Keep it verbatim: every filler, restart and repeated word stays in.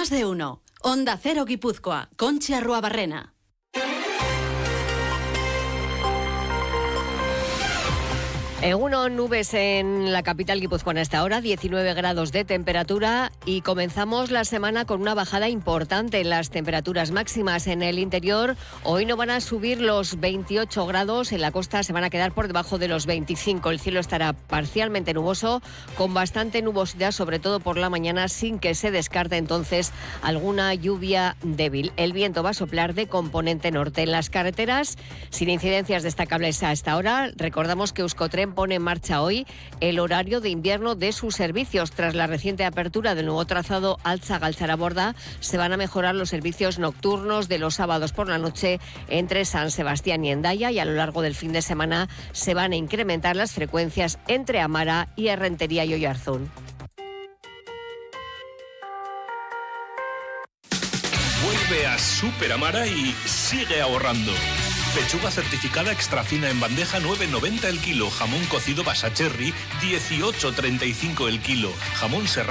Más de uno. Onda Cero Guipúzcoa. Conchi Arruabarrena. Eguno, nubes en la capital guipuzcoana a esta hora, diecinueve grados de temperatura, y comenzamos la semana con una bajada importante en las temperaturas máximas en el interior. Hoy no van a subir los veintiocho grados, en la costa se van a quedar por debajo de los veinticinco. El cielo estará parcialmente nuboso, con bastante nubosidad, sobre todo por la mañana, sin que se descarte entonces alguna lluvia débil. El viento va a soplar de componente norte. En las carreteras, sin incidencias destacables a esta hora. Recordamos que Euskotren pone en marcha hoy el horario de invierno de sus servicios. Tras la reciente apertura del nuevo trazado Altza-Galtzaraborda, se van a mejorar los servicios nocturnos de los sábados por la noche entre San Sebastián y Hendaya, y a lo largo del fin de semana se van a incrementar las frecuencias entre Amara y Errentería y Oyarzún. Vuelve a Super Amara y sigue ahorrando. Pechuga certificada extra fina en bandeja nueve noventa el kilo. Jamón cocido Basa Cherry dieciocho treinta y cinco el kilo. Jamón serrano